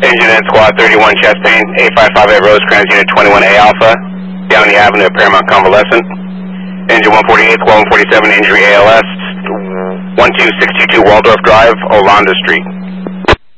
Engine in Squad 31, chest pain, 8558 Rosecrans, Unit 21A Alpha, Downey Avenue, Paramount Convalescent. Engine 148, Squad 147, injury ALS, 12622 Waldorf Drive, Olanda Street.